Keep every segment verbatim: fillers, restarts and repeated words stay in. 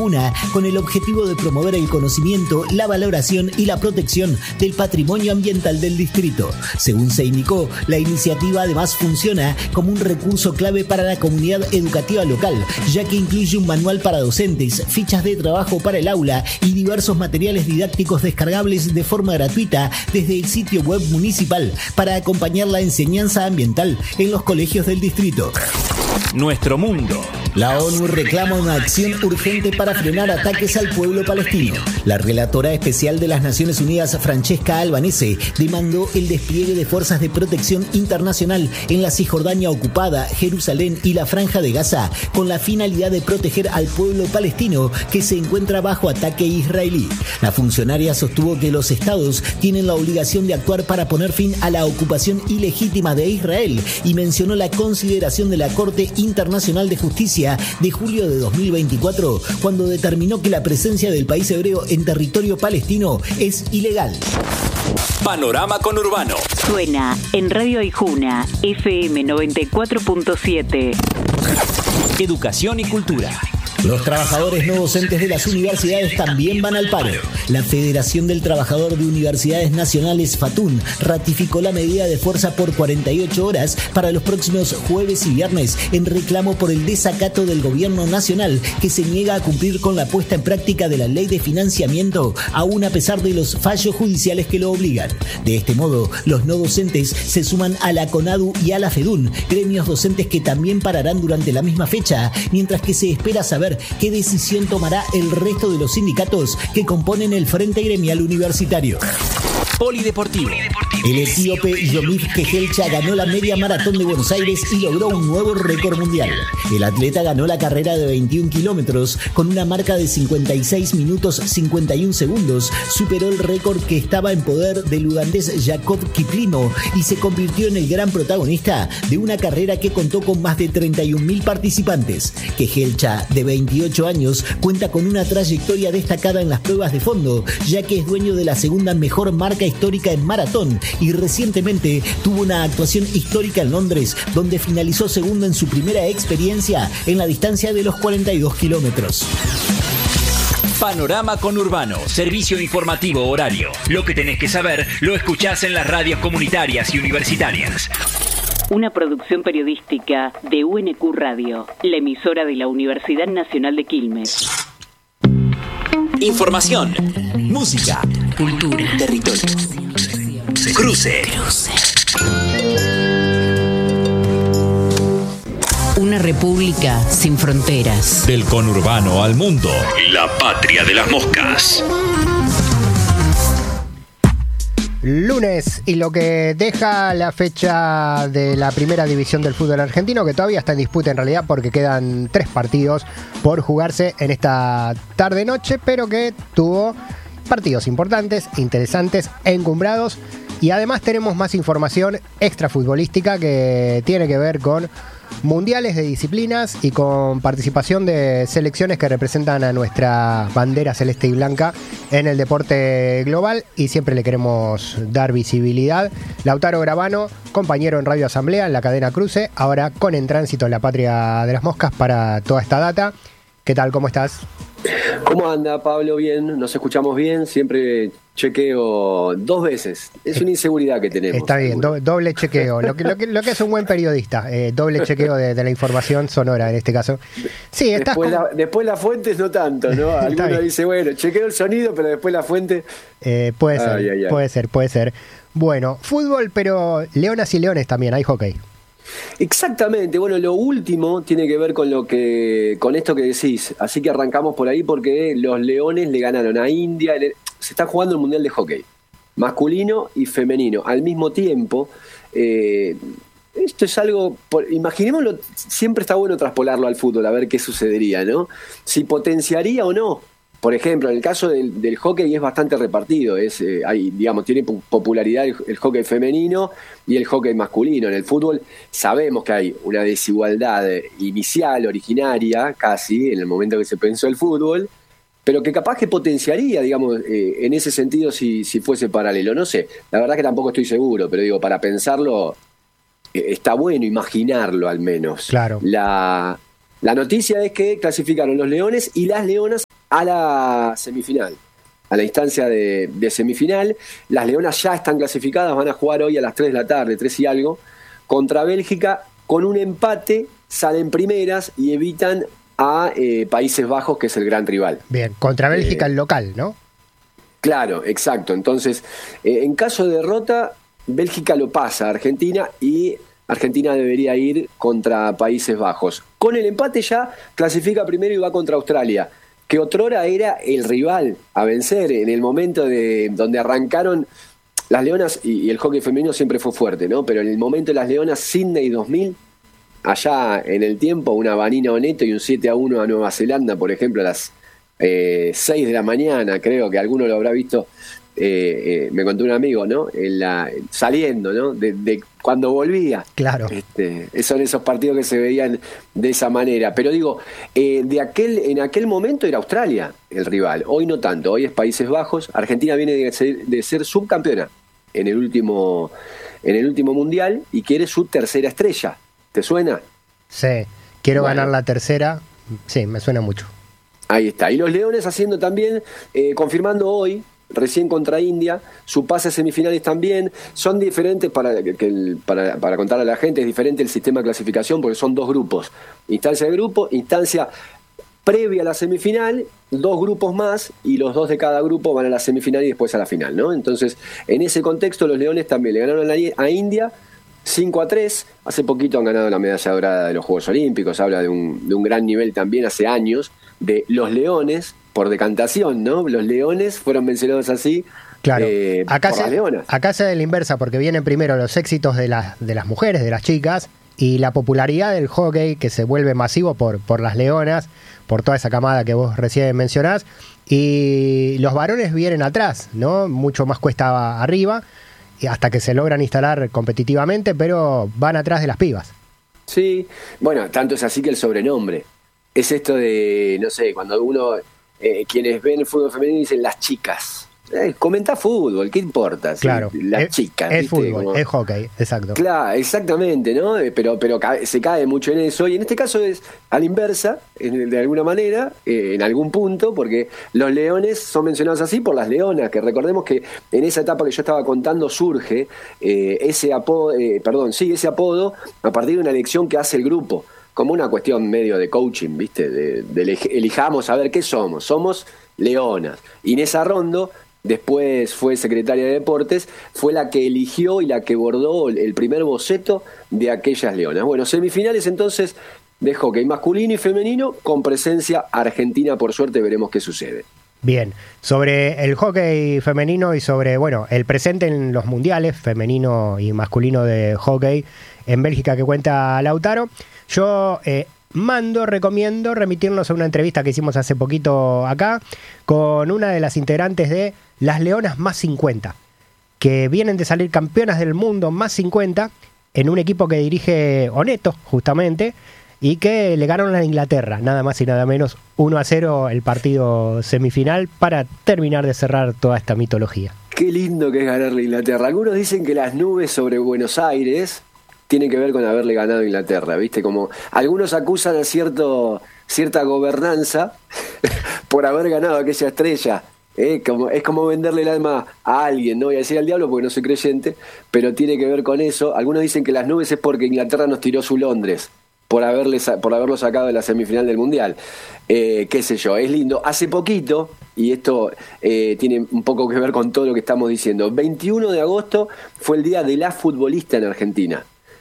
Juna con el objetivo de promover el conocimiento, la valoración y la protección del patrimonio ambiental del distrito. Según se indicó, la iniciativa además funciona como un recurso clave para la comunidad educativa local, ya que incluye un manual para docentes, fichas de trabajo para el aula y diversos materiales didácticos descargables de forma gratuita desde el sitio web municipal para acompañar la enseñanza ambiental en los colegios del distrito. Nuestro mundo. La ONU reclama una acción urgente para frenar ataques al pueblo palestino. La relatora especial de las Naciones Unidas, Francesca Albanese, demandó el despliegue de fuerzas de protección internacional en la Cisjordania ocupada, Jerusalén y la Franja de Gaza, con la finalidad de proteger al pueblo palestino que se encuentra bajo ataque israelí. La funcionaria sostuvo que los estados tienen la obligación de actuar para poner fin a la ocupación ilegítima de Israel y mencionó la consideración de la Corte Internacional de Justicia de julio de dos mil veinticuatro, cuando determinó que la presencia del país hebreo en territorio palestino es ilegal. Panorama conurbano. Suena en Radio Aijuna, F M noventa y cuatro punto siete. Educación y cultura. Los trabajadores no docentes de las universidades también van al paro. La Federación del Trabajador de Universidades Nacionales, FATUN, ratificó la medida de fuerza por cuarenta y ocho horas para los próximos jueves y viernes en reclamo por el desacato del gobierno nacional que se niega a cumplir con la puesta en práctica de la ley de financiamiento, aún a pesar de los fallos judiciales que lo obligan. De este modo, los no docentes se suman a la CONADU y a la FEDUN, gremios docentes que también pararán durante la misma fecha, mientras que se espera saber qué decisión tomará el resto de los sindicatos que componen el Frente Gremial Universitario. Polideportivo. El etíope Yomif Kejelcha ganó la media maratón de Buenos Aires y logró un nuevo récord mundial. El atleta ganó la carrera de veintiún kilómetros con una marca de cincuenta y seis minutos cincuenta y un segundos. Superó el récord que estaba en poder del ugandés Jacob Kiplimo y se convirtió en el gran protagonista de una carrera que contó con más de treinta y un mil participantes. Kejelcha, de veintiocho años, cuenta con una trayectoria destacada en las pruebas de fondo, ya que es dueño de la segunda mejor marca histórica en maratón y recientemente tuvo una actuación histórica en Londres, donde finalizó segundo en su primera experiencia en la distancia de los cuarenta y dos kilómetros. Panorama conurbano, servicio informativo horario. Lo que tenés que saber lo escuchás en las radios comunitarias y universitarias. Una producción periodística de U N Q Radio, la emisora de la Universidad Nacional de Quilmes. Información, música, cultura, territorio. Cruce. Una república sin fronteras. Del conurbano al mundo. La patria de las moscas. Lunes, y lo que deja la fecha de la primera división del fútbol argentino, que todavía está en disputa en realidad porque quedan tres partidos por jugarse en esta tarde-noche, pero que tuvo partidos importantes, interesantes, encumbrados, y además tenemos más información extrafutbolística que tiene que ver con mundiales de disciplinas y con participación de selecciones que representan a nuestra bandera celeste y blanca en el deporte global, y siempre le queremos dar visibilidad. Lautaro Gravano, compañero en Radio Asamblea en la cadena Cruce, ahora con En Tránsito en la Patria de las Moscas para toda esta data. ¿Qué tal? ¿Cómo estás? ¿Cómo anda, Pablo? Bien, nos escuchamos bien, siempre chequeo dos veces, es una inseguridad que tenemos. Está bien, do, doble chequeo, lo que, lo, que, lo que es un buen periodista, eh, doble chequeo de, de la información sonora en este caso. Sí, estás después, con... la, después las fuentes no tanto, ¿no? Alguno dice, bueno, chequeo el sonido, pero después la fuente... Eh, puede ser, ay, ay, ay. puede ser, puede ser. Bueno, fútbol, pero leonas y leones también, hay hockey. Exactamente, bueno, lo último tiene que ver con lo que con esto que decís, así que arrancamos por ahí porque los leones le ganaron a India, se está jugando el Mundial de Hockey, masculino y femenino, al mismo tiempo. eh, esto es algo, por, imaginémoslo, siempre está bueno traspolarlo al fútbol, a ver qué sucedería, ¿no? Si potenciaría o no. Por ejemplo, en el caso del, del hockey es bastante repartido, es, eh, hay, digamos, tiene popularidad el, el hockey femenino y el hockey masculino. En el fútbol sabemos que hay una desigualdad inicial, originaria, casi, en el momento que se pensó el fútbol, pero que capaz que potenciaría, digamos, eh, en ese sentido si, si fuese paralelo. No sé, la verdad que tampoco estoy seguro, pero digo, para pensarlo, eh, está bueno imaginarlo al menos. Claro. La, la noticia es que clasificaron los leones y las leonas a la semifinal, a la instancia de, de semifinal. Las Leonas ya están clasificadas, van a jugar hoy a las tres de la tarde, tres y algo, contra Bélgica. Con un empate salen primeras y evitan a eh, Países Bajos, que es el gran rival. Bien, contra Bélgica eh, el local, ¿no? Claro, exacto. Entonces, eh, en caso de derrota, Bélgica lo pasa a Argentina y Argentina debería ir contra Países Bajos. Con el empate ya clasifica primero y va contra Australia, que otrora era el rival a vencer en el momento de donde arrancaron las Leonas, y, y el hockey femenino siempre fue fuerte, ¿no? Pero en el momento de las Leonas, Sydney dos mil, allá en el tiempo, una Vanina Oneto y un siete a uno a Nueva Zelanda, por ejemplo, a las eh, seis de la mañana, creo que alguno lo habrá visto, eh, eh, me contó un amigo, ¿no? En la, saliendo, ¿no? De, de cuando volvía. Claro. Este, son esos partidos que se veían de esa manera. Pero digo, eh, de aquel, en aquel momento era Australia el rival. Hoy no tanto, hoy es Países Bajos. Argentina viene de ser, de ser subcampeona en el último, en el último mundial y quiere su tercera estrella. ¿Te suena? Sí, quiero bueno. ganar la tercera. Sí, me suena mucho. Ahí está. Y los Leones haciendo también, eh, confirmando hoy, recién contra India, su pase a semifinales también. Son diferentes, para, que el, para, para contarle a la gente, es diferente el sistema de clasificación porque son dos grupos. Instancia de grupo, instancia previa a la semifinal, dos grupos más y los dos de cada grupo van a la semifinal y después a la final, ¿no? Entonces, en ese contexto, los Leones también le ganaron a India cinco a tres. Hace poquito han ganado la medalla dorada de los Juegos Olímpicos. Habla de un, de un gran nivel también hace años de los Leones, por decantación, ¿no? Los Leones fueron mencionados así. Claro, eh, acá, por se, las Leonas. acá se de la inversa, porque vienen primero los éxitos de, las de las mujeres, de las chicas, y la popularidad del hockey, que se vuelve masivo por, por las Leonas, por toda esa camada que vos recién mencionás, y los varones vienen atrás, ¿no? Mucho más cuesta arriba, y hasta que se logran instalar competitivamente, pero van atrás de las pibas. Sí, bueno, tanto es así que el sobrenombre es esto de, no sé, cuando uno... Eh, quienes ven el fútbol femenino dicen las chicas. Eh, comenta fútbol, ¿qué importa? Claro, sí, las es, chicas. Es ¿viste? fútbol, Como... es hockey, exacto. Claro, exactamente, ¿no? Eh, Pero, pero cae, se cae mucho en eso. Y en este caso es a la inversa, en, de alguna manera, eh, en algún punto, porque los Leones son mencionados así por las Leonas, que recordemos que en esa etapa que yo estaba contando surge eh, ese apodo, eh, perdón, sí, ese apodo a partir de una elección que hace el grupo. Como una cuestión medio de coaching, ¿viste? De, de elijamos a ver qué somos. Somos Leonas. Inés Arrondo, después fue secretaria de Deportes, fue la que eligió y la que bordó el primer boceto de aquellas Leonas. Bueno, semifinales entonces de hockey masculino y femenino con presencia argentina, por suerte veremos qué sucede. Bien, sobre el hockey femenino y sobre, bueno, el presente en los mundiales femenino y masculino de hockey en Bélgica que cuenta Lautaro, yo eh, mando, recomiendo remitirnos a una entrevista que hicimos hace poquito acá con una de las integrantes de las Leonas más cincuenta, que vienen de salir campeonas del mundo más cincuenta en un equipo que dirige Oneto, justamente, y que le ganaron a Inglaterra, nada más y nada menos, uno a cero el partido semifinal para terminar de cerrar toda esta mitología. Qué lindo que es ganarle a Inglaterra. Algunos dicen que las nubes sobre Buenos Aires tienen que ver con haberle ganado a Inglaterra, ¿viste? Como algunos acusan a cierto, cierta gobernanza por haber ganado aquella estrella. ¿eh? Como, es como venderle el alma a alguien, no voy a decir al diablo porque no soy creyente, pero tiene que ver con eso. Algunos dicen que las nubes es porque Inglaterra nos tiró su Londres por haberle, por haberlo sacado de la semifinal del Mundial. Eh, qué sé yo, es lindo. Hace poquito, y esto eh, tiene un poco que ver con todo lo que estamos diciendo, veintiuno de agosto fue el día de la futbolista en Argentina.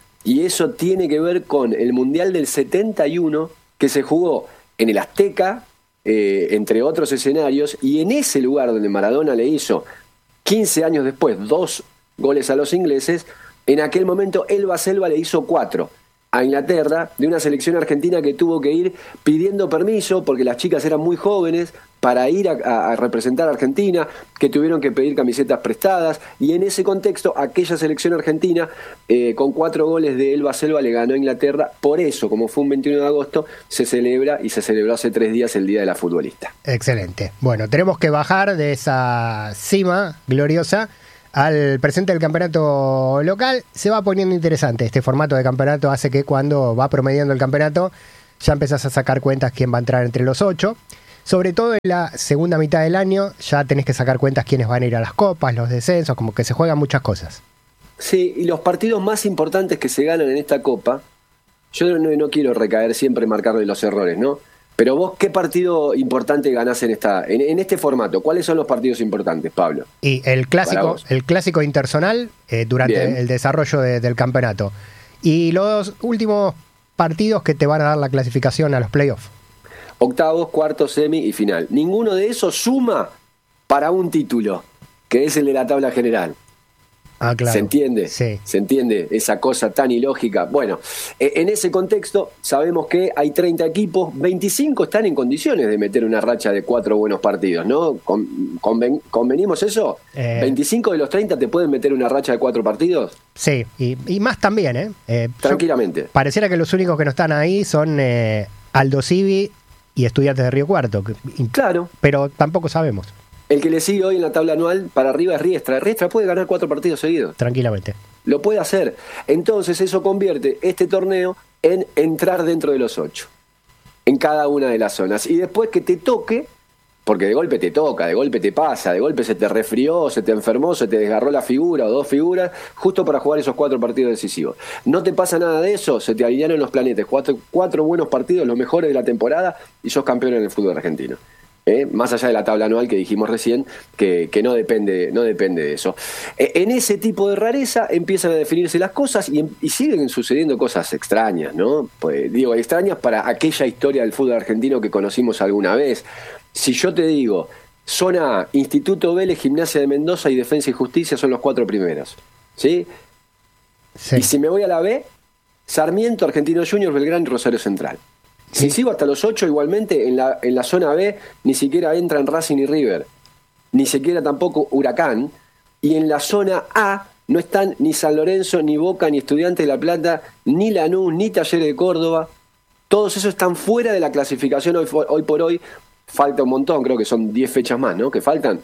Y eso tiene que ver con el Mundial del setenta y uno, que se jugó en el Azteca, eh, entre otros escenarios, y en ese lugar donde Maradona le hizo, quince años después, dos goles a los ingleses, en aquel momento Elba Selva le hizo cuatro a Inglaterra, de una selección argentina que tuvo que ir pidiendo permiso, porque las chicas eran muy jóvenes, para ir a, a representar a Argentina, que tuvieron que pedir camisetas prestadas, y en ese contexto, aquella selección argentina, eh, con cuatro goles de Elba Selva, le ganó a Inglaterra. Por eso, como fue un veintiuno de agosto, se celebra, y se celebró hace tres días, el Día de la Futbolista. Excelente. Bueno, tenemos que bajar de esa cima gloriosa al presente del campeonato local. Se va poniendo interesante. Este formato de campeonato hace que cuando va promediando el campeonato ya empezás a sacar cuentas quién va a entrar entre los ocho. sobre todo en la segunda mitad del año, ya tenés que sacar cuentas quiénes van a ir a las copas, los descensos, como que se juegan muchas cosas. Sí, y los partidos más importantes que se ganan en esta Copa, yo no, no quiero recaer siempre en marcarle los errores, ¿no? Pero vos, ¿qué partido importante ganás en esta en, en este formato? ¿Cuáles son los partidos importantes, Pablo? Y el clásico, el clásico interzonal eh, durante Bien. el desarrollo de, del campeonato. Y los últimos partidos que te van a dar la clasificación a los playoffs. Octavos, cuartos, semi y final. Ninguno de esos suma para un título, que es el de la tabla general. Ah, claro. ¿Se entiende? Sí. ¿Se entiende esa cosa tan ilógica? Bueno, en ese contexto sabemos que hay treinta equipos, veinticinco están en condiciones de meter una racha de cuatro buenos partidos, ¿no? ¿Conven, ¿Convenimos eso? Eh, ¿veinticinco de los treinta te pueden meter una racha de cuatro partidos? Sí, y, y más también, ¿eh? eh Tranquilamente. Pareciera que los únicos que no están ahí son eh, Aldo Civi y Estudiantes de Río Cuarto. Claro. Pero tampoco sabemos. El que le sigue hoy en la tabla anual para arriba es Riestra. Riestra puede ganar cuatro partidos seguidos. Tranquilamente. Lo puede hacer. Entonces eso convierte este torneo en entrar dentro de los ocho. En cada una de las zonas. Y después que te toque, porque de golpe te toca, de golpe te pasa, de golpe se te resfrió, se te enfermó, se te desgarró la figura o dos figuras, justo para jugar esos cuatro partidos decisivos. No te pasa nada de eso, se te alinearon los planetas. Cuatro, cuatro buenos partidos, los mejores de la temporada, y sos campeón en el fútbol argentino. ¿Eh? Más allá de la tabla anual que dijimos recién, que, que no, depende, no depende de eso. Eh, en ese tipo de rareza empiezan a definirse las cosas y, y siguen sucediendo cosas extrañas, ¿no? Pues, digo, extrañas para aquella historia del fútbol argentino que conocimos alguna vez. Si yo te digo, zona A, Instituto Vélez, Gimnasia de Mendoza y Defensa y Justicia son los cuatro primeros, ¿sí? Sí. Y si me voy a la B, Sarmiento, Argentino Juniors, Belgrano y Rosario Central. Si sí. sigo hasta los ocho, igualmente, en la, en la zona B ni siquiera entran Racing y River, ni siquiera tampoco Huracán, y en la zona A no están ni San Lorenzo, ni Boca, ni Estudiantes de La Plata, ni Lanús, ni Talleres de Córdoba. Todos esos están fuera de la clasificación hoy, hoy por hoy. Falta un montón, creo que son diez fechas más, ¿no? Que faltan.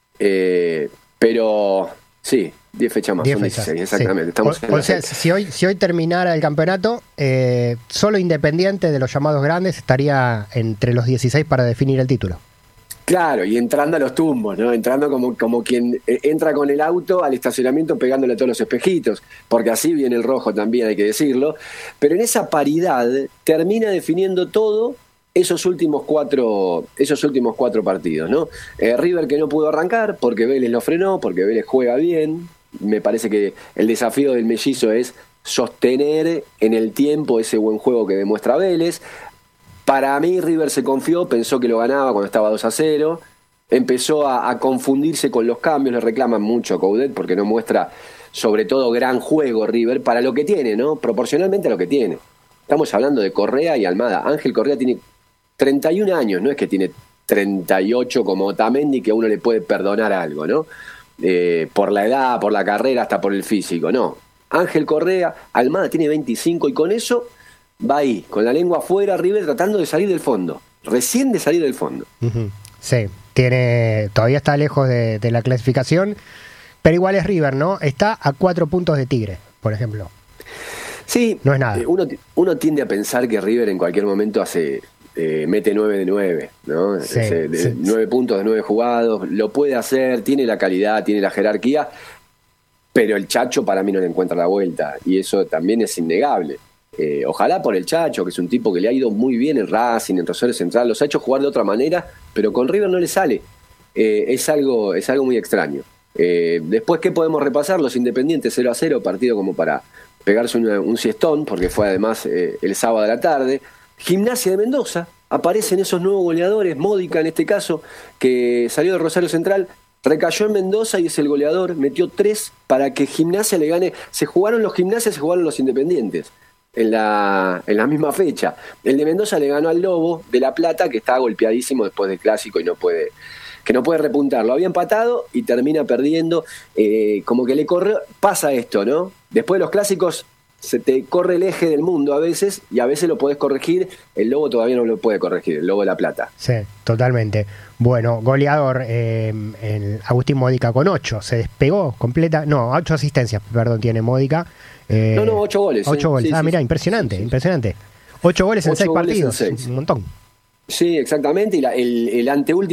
Eh, pero sí, diez fechas más, son fechas, dieciséis, exactamente. Sí. Estamos o o sea, si hoy, si hoy terminara el campeonato, eh, solo Independiente de los llamados grandes estaría entre los dieciséis para definir el título. Claro, y entrando a los tumbos, ¿no? Entrando como, como quien entra con el auto al estacionamiento pegándole a todos los espejitos, porque así viene el rojo también, hay que decirlo. Pero en esa paridad termina definiendo todo esos últimos cuatro, esos últimos cuatro partidos, ¿no? Eh, River que no pudo arrancar porque Vélez lo frenó, porque Vélez juega bien. Me parece que el desafío del mellizo es sostener en el tiempo ese buen juego que demuestra Vélez. Para mí River se confió, pensó que lo ganaba cuando estaba dos a cero, empezó a, a confundirse con los cambios, le reclaman mucho a Coudet porque no muestra sobre todo gran juego River para lo que tiene, ¿no? Proporcionalmente a lo que tiene. Estamos hablando de Correa y Almada. Ángel Correa tiene treinta y un años, no es que tiene treinta y ocho como Otamendi que a uno le puede perdonar algo, ¿no? Eh, por la edad, por la carrera, hasta por el físico, no. Ángel Correa, Almada tiene veinticinco y con eso va ahí, con la lengua afuera, River tratando de salir del fondo, recién de salir del fondo. Uh-huh. Sí, tiene, todavía está lejos de, de la clasificación, pero igual es River, ¿no? Está a cuatro puntos de Tigre, por ejemplo. Sí, no es nada. Uno, uno tiende a pensar que River en cualquier momento hace eh, mete nueve de nueve, ¿no? Sí, Ese, de, sí, nueve sí. puntos de nueve jugados, lo puede hacer, tiene la calidad, tiene la jerarquía, pero el Chacho para mí no le encuentra la vuelta, y eso también es innegable. Eh, ojalá por el Chacho, que es un tipo que le ha ido muy bien en Racing, en Rosario Central, los ha hecho jugar de otra manera, pero con River no le sale. Eh, es algo, es algo muy extraño. Eh, después, ¿qué podemos repasar? Los Independientes cero a cero, partido como para pegarse una, un siestón, porque fue además eh, el sábado de la tarde. Gimnasia de Mendoza, aparecen esos nuevos goleadores, Módica en este caso, que salió de Rosario Central, recayó en Mendoza y es el goleador, metió tres para que Gimnasia le gane. Se jugaron los Gimnasias, se jugaron los Independientes en la, en la misma fecha. El de Mendoza le ganó al Lobo de La Plata, que está golpeadísimo después del Clásico y no puede, que no puede repuntar. Lo había empatado y termina perdiendo. Eh, como que le corre, pasa esto, ¿no? Después de los Clásicos se te corre el eje del mundo a veces y a veces lo podés corregir. El Lobo todavía no lo puede corregir, el Lobo de La Plata. Sí, totalmente. Bueno, goleador eh, el Agustín Módica con ocho, se despegó completa, no, ocho asistencias, perdón, tiene Módica. Eh, no, no, ocho goles. Ocho ¿eh? goles, sí, ah, sí, mirá, sí, impresionante, sí, sí. impresionante. Ocho goles en Ocho seis goles partidos, en seis. Un montón. Sí, exactamente, y la, el, el anteúltimo